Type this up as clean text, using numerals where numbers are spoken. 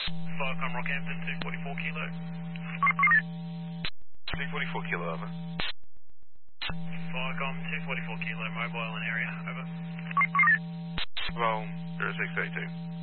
Falcon Rockhampton, 244 kilo. 244 kilo, over. Falcon 244 kilo, mobile in area, over. Roll 0632.